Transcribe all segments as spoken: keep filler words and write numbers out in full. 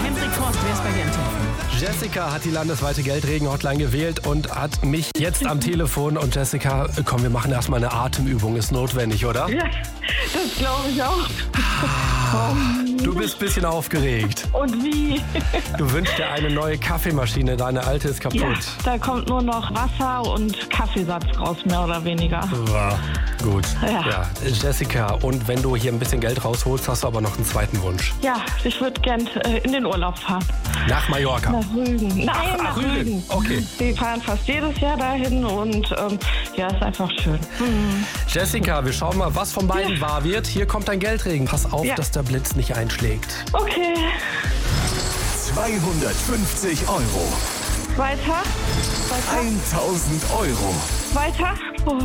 Hendrik Forst, wer ist bei dir am Telefon? Jessica hat die landesweite Geldregen-Hotline gewählt und hat mich jetzt am Telefon. Und Jessica, komm, wir machen erstmal eine Atemübung. Ist notwendig, oder? Ja, das glaube ich auch. Du bist ein bisschen aufgeregt. Und wie? Du wünschst dir eine neue Kaffeemaschine, deine alte ist kaputt. Ja, da kommt nur noch Wasser und Kaffeesatz raus, mehr oder weniger. Ja, gut. Ja. Ja. Jessica, und wenn du hier ein bisschen Geld rausholst, hast du aber noch einen zweiten Wunsch. Ja, ich würde gern äh, in den Urlaub fahren. Nach Mallorca? Nach Rügen. Nein, Ach, nach ach, Rügen. Rügen. Okay. Wir fahren fast jedes Jahr dahin und ähm, ja, ist einfach schön. Mhm. Jessica, wir schauen mal, was von beiden Ja. wahr wird. Hier kommt dein Geldregen. Pass auf, Ja. dass der Blitz nicht einschlägt. Okay. zweihundertfünfzig Euro. Weiter. Weiter. tausend Euro. Weiter. Oh,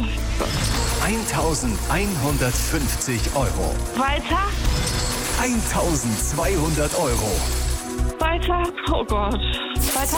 eintausendeinhundertfünfzig Euro. weiter. eintausendzweihundert Euro. Weiter. Oh Gott. Weiter.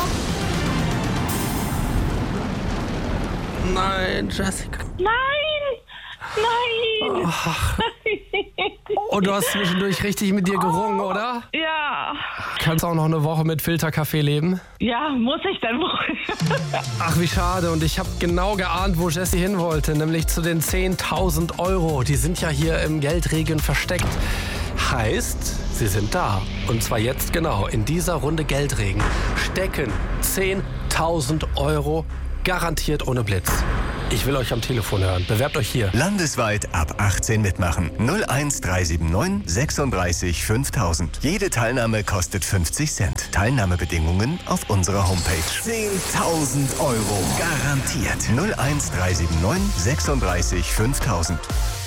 Nein, Jessica. Nein. Nein. Und du hast zwischendurch richtig mit dir gerungen, oder? Ja. Kannst auch noch eine Woche mit Filterkaffee leben? Ja, muss ich denn wohl? Ach, wie schade. Und ich habe genau geahnt, wo Jessie hin wollte, nämlich zu den zehntausend Euro. Die sind ja hier im Geldregen versteckt. Heißt, sie sind da. Und zwar jetzt genau, in dieser Runde Geldregen stecken zehntausend Euro garantiert ohne Blitz. Ich will euch am Telefon hören. Bewerbt euch hier. Landesweit ab achtzehn mitmachen. null eins drei sieben neun sechsunddreißig fünftausend. Jede Teilnahme kostet fünfzig Cent. Teilnahmebedingungen auf unserer Homepage. zehntausend Euro garantiert. null eins drei sieben neun sechsunddreißig fünftausend.